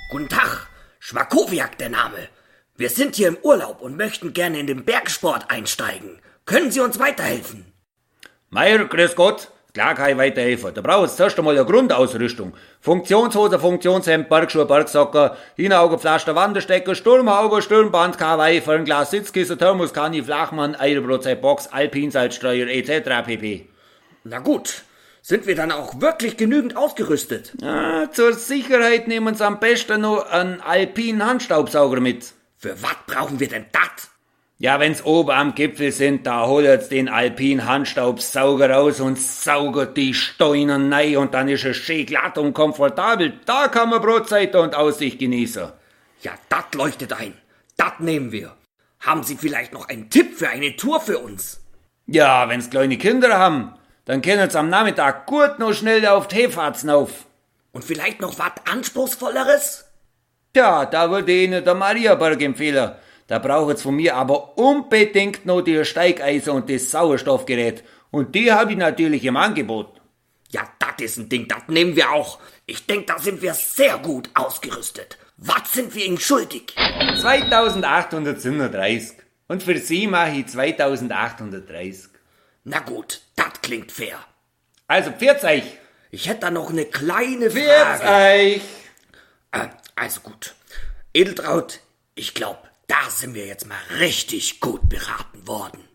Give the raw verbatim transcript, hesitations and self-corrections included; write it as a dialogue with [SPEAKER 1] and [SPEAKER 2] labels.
[SPEAKER 1] Guten Tag, Schmakowiak der Name. Wir sind hier im Urlaub und möchten gerne in den Bergsport einsteigen. Können Sie uns weiterhelfen?
[SPEAKER 2] Meier, grüß Gott. Klar kann ich weiterhelfen. Da braucht es zuerst einmal eine Grundausrüstung. Funktionshose, Funktionshemd, Bergschuhe, Bergsocker, Hinaugepflaster, Wanderstecker, Sturmhaube, Sturmband, Kawaii, Fernglas, Sitzkissen, Thermoskanne, Flachmann, Eierbrotzeit, Box, Alpinsalzstreuer et cetera pp.
[SPEAKER 1] Na gut, sind wir dann auch wirklich genügend ausgerüstet?
[SPEAKER 2] Ja, zur Sicherheit nehmen Sie am besten noch einen alpinen Handstaubsauger mit.
[SPEAKER 1] Für was brauchen wir denn das?
[SPEAKER 2] Ja, wenn's oben am Gipfel sind, da holt's den alpinen Handstaubsauger raus und saugt die Steine rein und dann ist es schön glatt und komfortabel. Da kann man Brotzeit und Aussicht genießen.
[SPEAKER 1] Ja, das leuchtet ein. Das nehmen wir. Haben Sie vielleicht noch einen Tipp für eine Tour für uns?
[SPEAKER 2] Ja, wenn's kleine Kinder haben, dann können sie am Nachmittag gut noch schnell auf die Hefahrzen auf.
[SPEAKER 1] Und vielleicht noch was Anspruchsvolleres?
[SPEAKER 2] Ja, da würde ich Ihnen der Mariaberg empfehlen. Da braucht's von mir aber unbedingt noch die Steigeisen und das Sauerstoffgerät. Und die habe ich natürlich im Angebot.
[SPEAKER 1] Ja, das ist ein Ding, das nehmen wir auch. Ich denke, da sind wir sehr gut ausgerüstet. Was sind wir Ihnen schuldig?
[SPEAKER 2] zweitausendachthundertsiebenunddreißig. Und für Sie mache ich zweitausendachthundertdreißig.
[SPEAKER 1] Na gut, das klingt fair.
[SPEAKER 2] Also, pfiat euch.
[SPEAKER 1] Ich hätte da noch eine kleine
[SPEAKER 2] Pfiat
[SPEAKER 1] Frage.
[SPEAKER 2] euch.
[SPEAKER 1] Äh, also gut. Edeltraud, ich glaube, da sind wir jetzt mal richtig gut beraten worden.